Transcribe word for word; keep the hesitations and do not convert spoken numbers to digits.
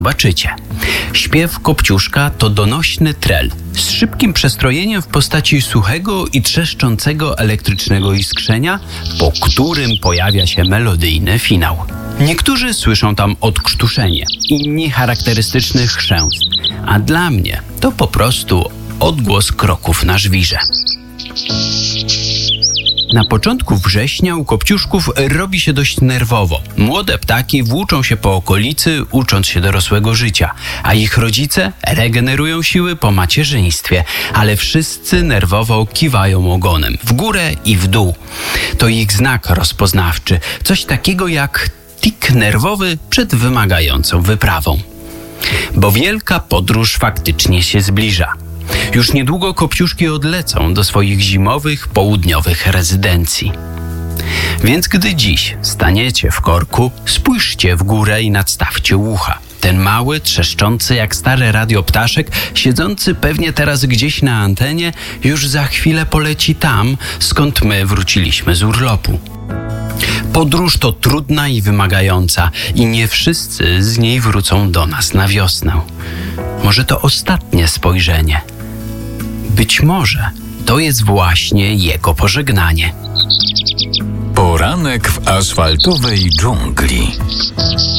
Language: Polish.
zobaczycie. Śpiew Kopciuszka to donośny trel z szybkim przestrojeniem w postaci suchego i trzeszczącego elektrycznego iskrzenia, po którym pojawia się melodyjny finał. Niektórzy słyszą tam odkrztuszenie, inni charakterystyczny chrzęst, a dla mnie to po prostu odgłos kroków na żwirze. Na początku września u kopciuszków robi się dość nerwowo. Młode ptaki włóczą się po okolicy, ucząc się dorosłego życia, a ich rodzice regenerują siły po macierzyństwie, ale wszyscy nerwowo kiwają ogonem w górę i w dół. To ich znak rozpoznawczy, coś takiego jak tik nerwowy przed wymagającą wyprawą. Bo wielka podróż faktycznie się zbliża. Już niedługo kopciuszki odlecą do swoich zimowych, południowych rezydencji. Więc gdy dziś staniecie w korku, spójrzcie w górę i nadstawcie ucha. Ten mały, trzeszczący jak stare radio ptaszek, siedzący pewnie teraz gdzieś na antenie, już za chwilę poleci tam, skąd my wróciliśmy z urlopu. Podróż to trudna i wymagająca i nie wszyscy z niej wrócą do nas na wiosnę. Może to ostatnie spojrzenie. Być może to jest właśnie jego pożegnanie. Poranek w asfaltowej dżungli.